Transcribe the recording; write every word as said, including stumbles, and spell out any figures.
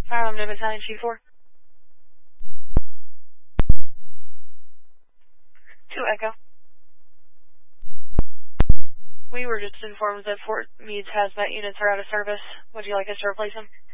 Um, no Battalion Chief four. Two Echo. We were just informed that Fort Meade's hazmat units are out of service. Would you like us to replace them?